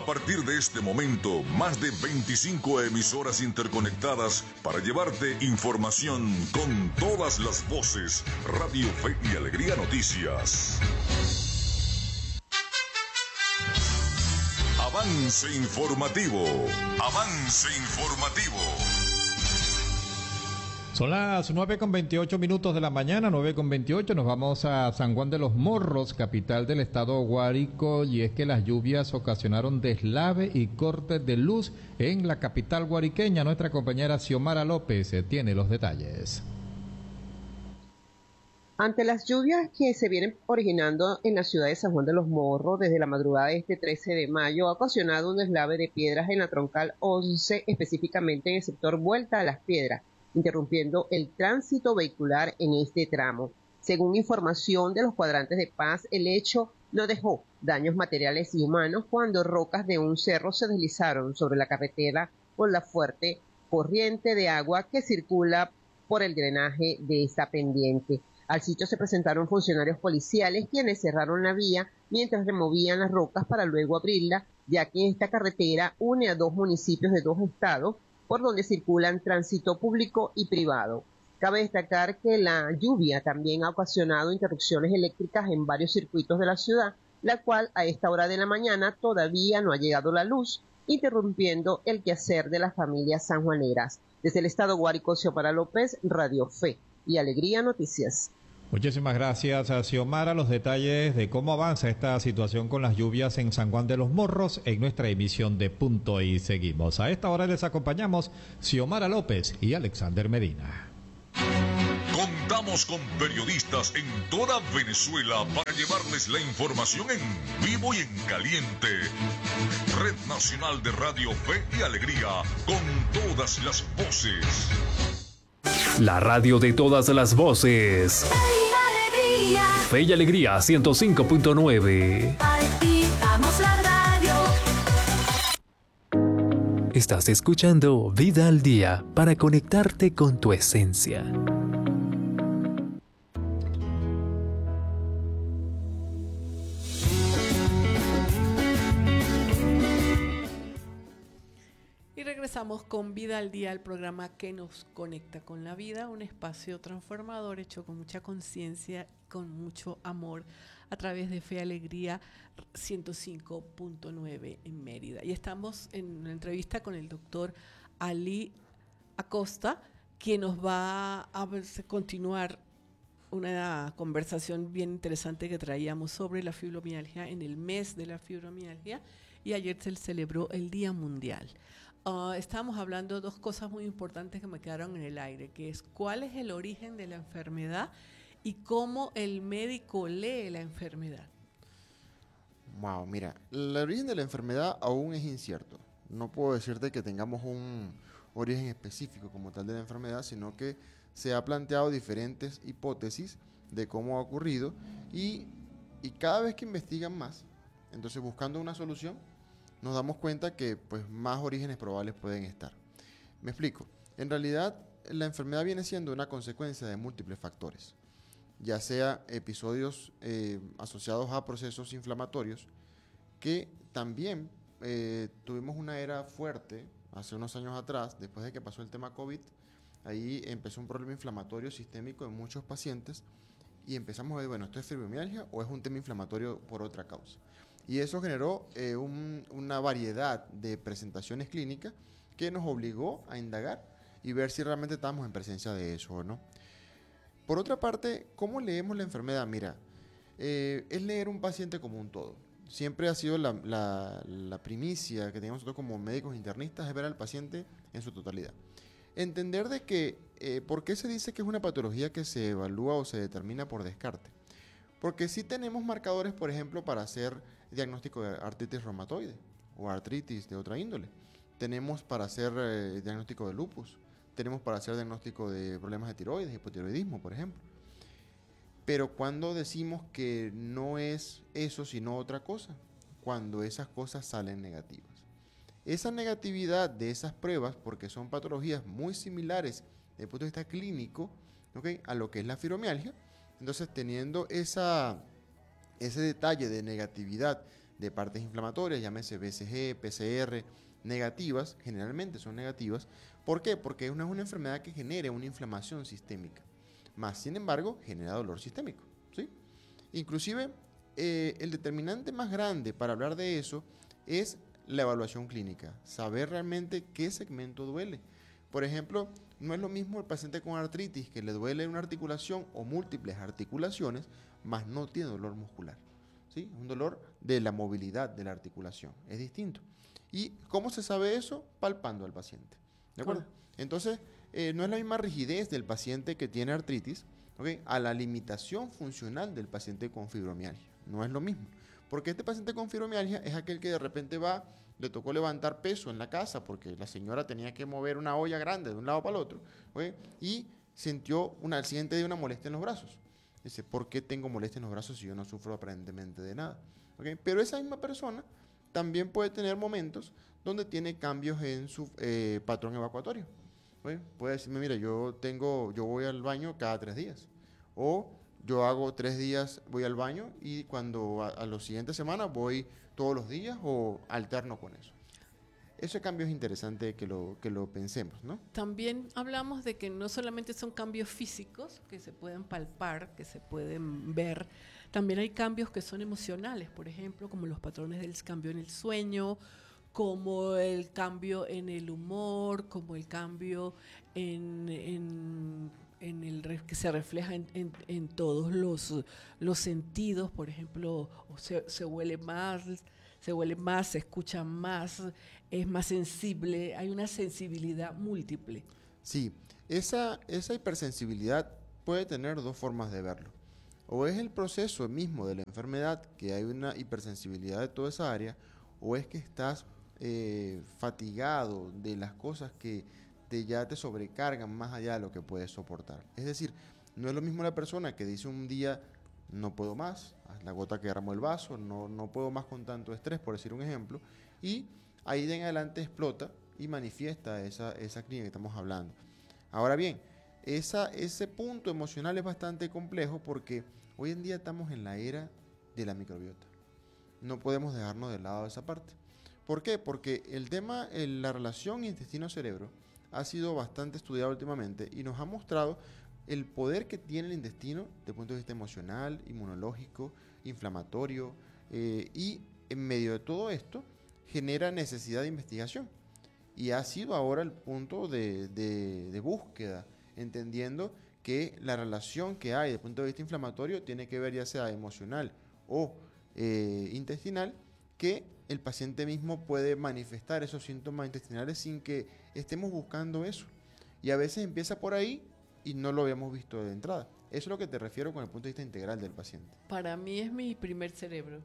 A partir de este momento, más de 25 emisoras interconectadas para llevarte información con todas las voces. Radio Fe y Alegría Noticias. Avance informativo. Avance informativo. Son las 9:28 de la mañana, 9:28. Nos vamos a San Juan de los Morros, capital del estado Guárico, y es que las lluvias ocasionaron deslave y cortes de luz en la capital guariqueña. Nuestra compañera Xiomara López tiene los detalles. Ante las lluvias que se vienen originando en la ciudad de San Juan de los Morros desde la madrugada de este 13 de mayo, ha ocasionado un deslave de piedras en la troncal 11, específicamente en el sector Vuelta a las Piedras, interrumpiendo el tránsito vehicular en este tramo. Según información de los cuadrantes de paz, el hecho no dejó daños materiales y humanos cuando rocas de un cerro se deslizaron sobre la carretera por la fuerte corriente de agua que circula por el drenaje de esta pendiente. Al sitio se presentaron funcionarios policiales quienes cerraron la vía mientras removían las rocas para luego abrirla, ya que esta carretera une a dos municipios de dos estados por donde circulan tránsito público y privado. Cabe destacar que la lluvia también ha ocasionado interrupciones eléctricas en varios circuitos de la ciudad, la cual a esta hora de la mañana todavía no ha llegado la luz, interrumpiendo el quehacer de las familias sanjuaneras. Desde el estado Guárico, Xiomara López, Radio Fe y Alegría Noticias. Muchísimas gracias a Xiomara. Los detalles de cómo avanza esta situación con las lluvias en San Juan de los Morros en nuestra emisión de Punto y Seguimos. A esta hora les acompañamos Xiomara López y Alexander Medina. Contamos con periodistas en toda Venezuela para llevarles la información en vivo y en caliente. Red Nacional de Radio Fe y Alegría, con todas las voces. La radio de todas las voces. Fe y Alegría 105.9. Activamos la radio. Estás escuchando Vida al Día para conectarte con tu esencia. Regresamos con Vida al Día, el programa que nos conecta con la vida, un espacio transformador hecho con mucha conciencia y con mucho amor a través de Fe y Alegría 105.9 en Mérida. Y estamos en una entrevista con el doctor Ali Acosta, quien nos va a continuar una conversación bien interesante que traíamos sobre la fibromialgia en el mes de la fibromialgia, y ayer se celebró el Día Mundial. Estábamos hablando de dos cosas muy importantes que me quedaron en el aire, que es cuál es el origen de la enfermedad y cómo el médico lee la enfermedad. Wow, mira, el origen de la enfermedad aún es incierto. No puedo decirte que tengamos un origen específico como tal de la enfermedad, sino que se ha planteado diferentes hipótesis de cómo ha ocurrido y cada vez que investigan más, entonces buscando una solución, nos damos cuenta que pues más orígenes probables pueden estar. Me explico. En realidad, la enfermedad viene siendo una consecuencia de múltiples factores, ya sea episodios asociados a procesos inflamatorios, que también tuvimos una era fuerte hace unos años atrás, después de que pasó el tema COVID. Ahí empezó un problema inflamatorio sistémico en muchos pacientes y empezamos a ver, bueno, ¿esto es fibromialgia o es un tema inflamatorio por otra causa? Y eso generó una variedad de presentaciones clínicas que nos obligó a indagar y ver si realmente estábamos en presencia de eso o no. Por otra parte, ¿cómo leemos la enfermedad? Mira, es leer un paciente como un todo. Siempre ha sido la primicia que tenemos nosotros como médicos internistas, es ver al paciente en su totalidad. Entender de que, ¿por qué se dice que es una patología que se evalúa o se determina por descarte? Porque sí tenemos marcadores, por ejemplo, para hacer diagnóstico de artritis reumatoide o artritis de otra índole. Tenemos para hacer diagnóstico de lupus. Tenemos para hacer diagnóstico de problemas de tiroides, hipotiroidismo, por ejemplo. Pero cuando decimos que no es eso, sino otra cosa, cuando esas cosas salen negativas. Esa negatividad de esas pruebas, porque son patologías muy similares desde el punto de vista clínico, ¿okay?, a lo que es la fibromialgia. Entonces, teniendo ese detalle de negatividad de partes inflamatorias, llámese BCG, PCR, negativas, generalmente son negativas. ¿Por qué? Porque no es una enfermedad que genere una inflamación sistémica, más sin embargo genera dolor sistémico, ¿sí? Inclusive, el determinante más grande para hablar de eso es la evaluación clínica, saber realmente qué segmento duele. Por ejemplo, no es lo mismo el paciente con artritis que le duele una articulación o múltiples articulaciones, más no tiene dolor muscular, ¿sí? Un dolor de la movilidad de la articulación, es distinto. ¿Y cómo se sabe eso? Palpando al paciente, ¿de acuerdo? Entonces, no es la misma rigidez del paciente que tiene artritis, ¿okay?, a la limitación funcional del paciente con fibromialgia. No es lo mismo. Porque este paciente con fibromialgia es aquel que de repente le tocó levantar peso en la casa porque la señora tenía que mover una olla grande de un lado para el otro, ¿okay?, y sintió al siguiente día una molestia en los brazos. Dice, ¿por qué tengo molestia en los brazos si yo no sufro aparentemente de nada? ¿Okay? Pero esa misma persona también puede tener momentos donde tiene cambios en su patrón evacuatorio. ¿Okay? Puede decirme, mira, yo voy al baño cada 3 días. O yo hago 3 días, voy al baño y cuando a los siguientes semanas voy todos los días o alterno con eso. Ese cambio es interesante que lo pensemos, ¿no? También hablamos de que no solamente son cambios físicos que se pueden palpar, que se pueden ver, también hay cambios que son emocionales, por ejemplo, como los patrones del cambio en el sueño, como el cambio en el humor, como el cambio que se refleja en todos los sentidos, por ejemplo, se huele más, se escucha más, es más sensible, hay una sensibilidad múltiple. Sí, esa hipersensibilidad puede tener 2 formas de verlo. O es el proceso mismo de la enfermedad, que hay una hipersensibilidad de toda esa área, o es que estás fatigado de las cosas que ya te sobrecargan más allá de lo que puedes soportar. Es decir, no es lo mismo la persona que dice un día, no puedo más, la gota que derramó el vaso, no puedo más con tanto estrés, por decir un ejemplo, y ahí de en adelante explota y manifiesta esa clínica que estamos hablando. Ahora bien, ese punto emocional es bastante complejo porque hoy en día estamos en la era de la microbiota. No podemos dejarnos de lado esa parte. ¿Por qué? Porque el tema, la relación intestino-cerebro ha sido bastante estudiado últimamente y nos ha mostrado el poder que tiene el intestino desde el punto de vista emocional, inmunológico, inflamatorio, y en medio de todo esto genera necesidad de investigación. Y ha sido ahora el punto de búsqueda, entendiendo que la relación que hay desde el punto de vista inflamatorio tiene que ver ya sea emocional o intestinal, que el paciente mismo puede manifestar esos síntomas intestinales sin que estemos buscando eso. Y a veces empieza por ahí y no lo habíamos visto de entrada. Eso es lo que te refiero con el punto de vista integral del paciente. Para mí es mi primer cerebro.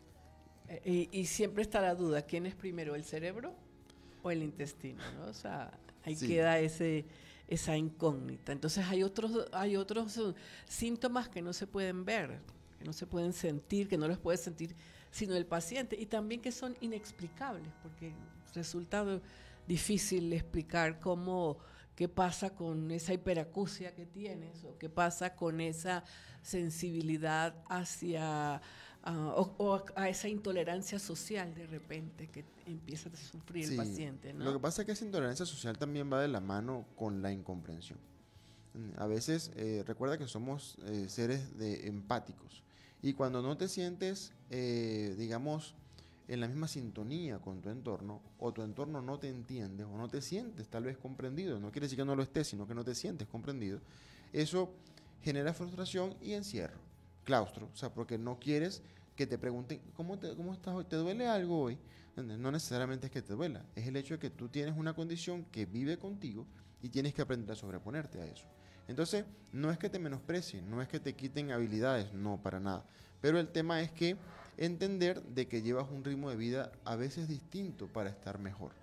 Y siempre está la duda, ¿quién es primero, el cerebro o el intestino? ¿No? O sea, ahí Sí. queda esa incógnita. Entonces hay otros síntomas que no se pueden ver, que no se pueden sentir, que no los puede sentir sino el paciente, y también que son inexplicables, porque resulta difícil explicar qué pasa con esa hiperacusia que tienes, o qué pasa con esa sensibilidad hacia o a esa intolerancia social de repente que empieza a sufrir Sí, el paciente, ¿no? lo que pasa es que esa intolerancia social también va de la mano con la incomprensión. A veces, recuerda que somos seres empáticos, y cuando no te sientes, digamos, en la misma sintonía con tu entorno, o tu entorno no te entiende, o no te sientes tal vez comprendido, no quiere decir que no lo estés, sino que no te sientes comprendido, eso genera frustración y encierro, claustro, o sea, porque no quieres que te pregunten, ¿cómo estás hoy? ¿Te duele algo hoy? No necesariamente es que te duela, es el hecho de que tú tienes una condición que vive contigo y tienes que aprender a sobreponerte a eso. Entonces, no es que te menosprecien, no es que te quiten habilidades, no, para nada. Pero el tema es que entender de que llevas un ritmo de vida a veces distinto para estar mejor.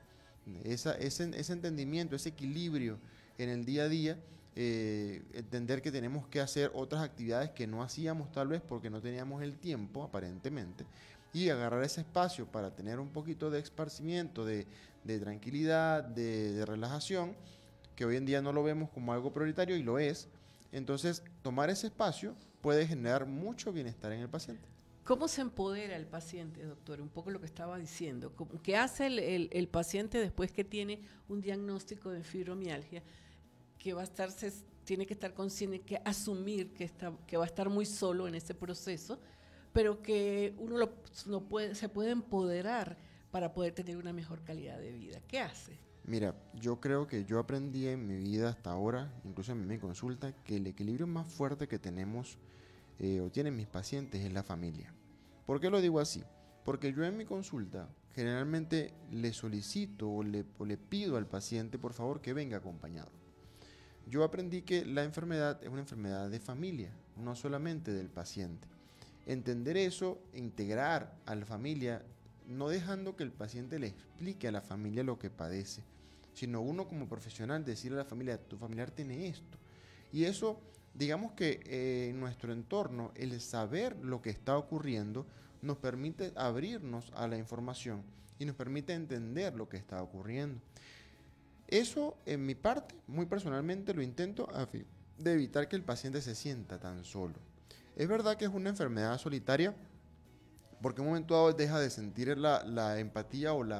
Ese entendimiento, ese equilibrio en el día a día, entender que tenemos que hacer otras actividades que no hacíamos tal vez porque no teníamos el tiempo, aparentemente, y agarrar ese espacio para tener un poquito de esparcimiento, de tranquilidad, de relajación, que hoy en día no lo vemos como algo prioritario y lo es. Entonces, tomar ese espacio puede generar mucho bienestar en el paciente. ¿Cómo se empodera el paciente, doctor? Un poco lo que estaba diciendo. ¿Qué hace el paciente después que tiene un diagnóstico de fibromialgia? Que tiene que estar consciente, que asumir que va a estar muy solo en ese proceso, pero que uno se puede empoderar para poder tener una mejor calidad de vida. ¿Qué hace? Mira, yo creo que yo aprendí en mi vida hasta ahora, incluso en mi consulta, que el equilibrio más fuerte que tenemos o tienen mis pacientes es la familia. ¿Por qué lo digo así? Porque yo en mi consulta generalmente le solicito o le pido al paciente, por favor, que venga acompañado. Yo aprendí que la enfermedad es una enfermedad de familia, no solamente del paciente. Entender eso, integrar a la familia, no dejando que el paciente le explique a la familia lo que padece, sino uno como profesional decirle a la familia, tu familiar tiene esto. Y eso, digamos que en nuestro entorno, el saber lo que está ocurriendo nos permite abrirnos a la información y nos permite entender lo que está ocurriendo. Eso, en mi parte, muy personalmente, lo intento a fin de evitar que el paciente se sienta tan solo. Es verdad que es una enfermedad solitaria, porque en un momento dado deja de sentir la empatía o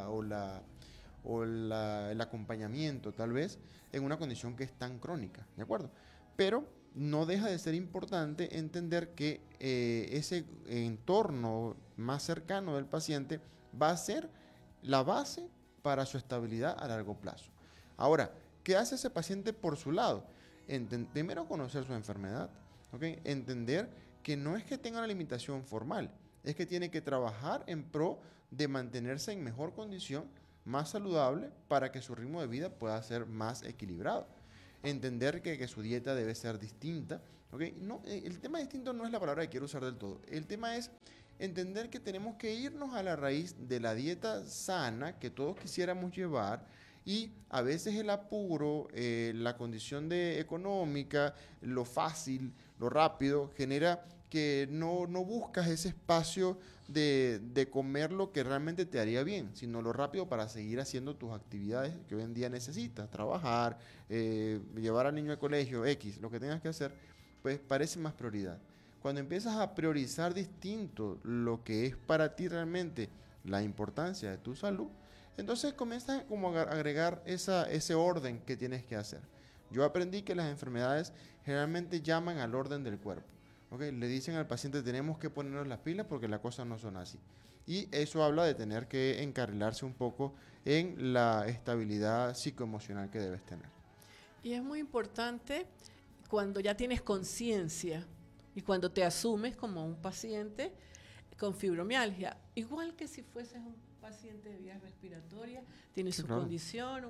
el acompañamiento, tal vez, en una condición que es tan crónica, ¿de acuerdo? Pero no deja de ser importante entender que ese entorno más cercano del paciente va a ser la base para su estabilidad a largo plazo. Ahora, ¿qué hace ese paciente por su lado? Primero, conocer su enfermedad, ¿okay? Entender que no es que tenga una limitación formal, es que tiene que trabajar en pro de mantenerse en mejor condición, más saludable, para que su ritmo de vida pueda ser más equilibrado. Entender que su dieta debe ser distinta, ¿okay? No, el tema distinto no es la palabra que quiero usar del todo. El tema es entender que tenemos que irnos a la raíz de la dieta sana que todos quisiéramos llevar, y a veces el apuro, la condición económica, lo fácil, lo rápido, genera que no buscas ese espacio de comer lo que realmente te haría bien, sino lo rápido para seguir haciendo tus actividades que hoy en día necesitas, trabajar, llevar al niño al colegio, X, lo que tengas que hacer, pues parece más prioridad. Cuando empiezas a priorizar distinto lo que es para ti realmente la importancia de tu salud, entonces comienzas como a agregar ese orden que tienes que hacer. Yo aprendí que las enfermedades generalmente llaman al orden del cuerpo. ¿Okay? Le dicen al paciente, tenemos que ponernos las pilas porque las cosas no son así. Y eso habla de tener que encarrilarse un poco en la estabilidad psicoemocional que debes tener. Y es muy importante cuando ya tienes conciencia y cuando te asumes como un paciente con fibromialgia, igual que si fueses un paciente de vías respiratorias, tiene su condición,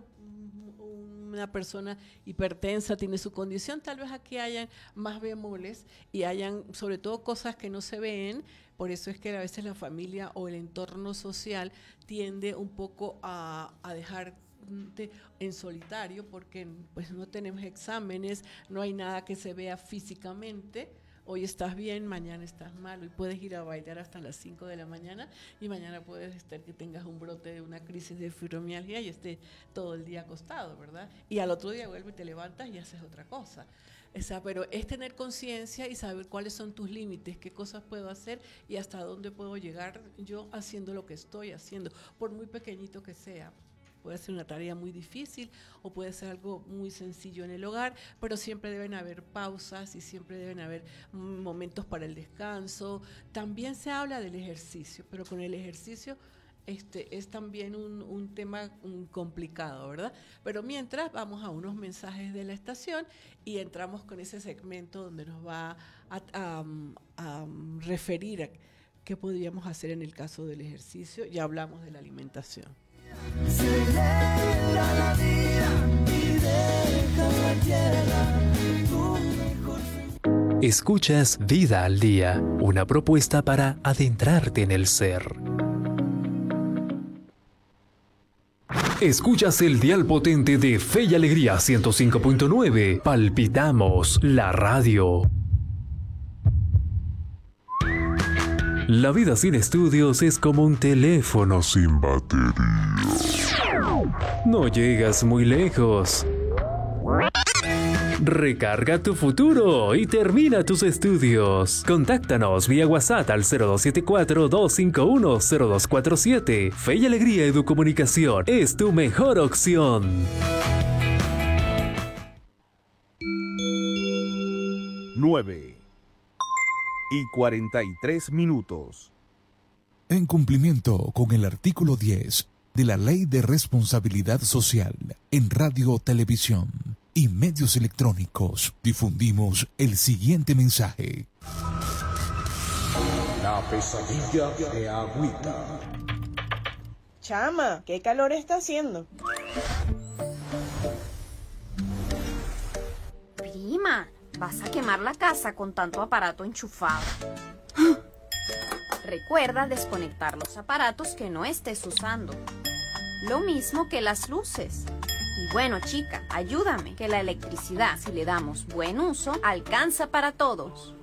una persona hipertensa tiene su condición, tal vez aquí hayan más bemoles y hayan sobre todo cosas que no se ven, por eso es que a veces la familia o el entorno social tiende un poco a dejar en solitario porque pues no tenemos exámenes, no hay nada que se vea físicamente. Hoy estás bien, mañana estás mal, hoy puedes ir a bailar hasta las 5 de la mañana y mañana puedes estar que tengas un brote de una crisis de fibromialgia y estés todo el día acostado, ¿verdad? Y al otro día vuelves y te levantas y haces otra cosa. Pero es tener conciencia y saber cuáles son tus límites, qué cosas puedo hacer y hasta dónde puedo llegar yo haciendo lo que estoy haciendo, por muy pequeñito que sea. Puede ser una tarea muy difícil o puede ser algo muy sencillo en el hogar, pero siempre deben haber pausas y siempre deben haber momentos para el descanso. También se habla del ejercicio, pero con el ejercicio es también un tema complicado, ¿verdad? Pero mientras vamos a unos mensajes de la estación y entramos con ese segmento donde nos va a referir a qué podríamos hacer en el caso del ejercicio. Ya hablamos de la alimentación. Celebra la vida y deja la tierra tu mejor. Escuchas Vida al Día, una propuesta para adentrarte en el ser. Escuchas el dial potente de Fe y Alegría 105.9. Palpitamos la radio. La vida sin estudios es como un teléfono sin batería. No llegas muy lejos. Recarga tu futuro y termina tus estudios. Contáctanos vía WhatsApp al 0274-251-0247. Fe y Alegría Educomunicación es tu mejor opción. 9:43. En cumplimiento con el artículo 10 de la Ley de Responsabilidad Social en Radio, Televisión y Medios Electrónicos, difundimos el siguiente mensaje. La pesadilla de Agüita. Chama, ¿qué calor está haciendo? Prima, vas a quemar la casa con tanto aparato enchufado. Recuerda desconectar los aparatos que no estés usando. Lo mismo que las luces. Y bueno, chica, ayúdame, que la electricidad, si le damos buen uso, alcanza para todos.